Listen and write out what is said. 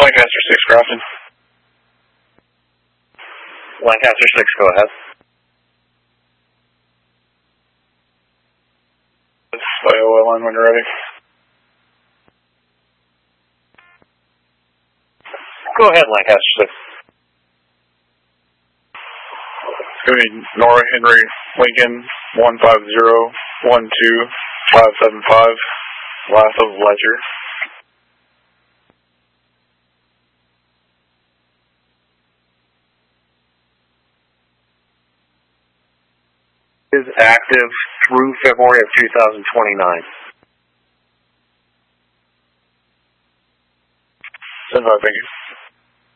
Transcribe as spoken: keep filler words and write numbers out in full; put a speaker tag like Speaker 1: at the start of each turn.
Speaker 1: Lancaster six, Grafton.
Speaker 2: Lancaster six, go ahead.
Speaker 1: By O L line when you're ready.
Speaker 2: Go ahead, Lancaster six.
Speaker 1: It's going to be Nora Henry Lincoln one five zero one two five seven five, last of ledger.
Speaker 2: Is active through February of two thousand twenty-nine.
Speaker 1: Stand by, thank you.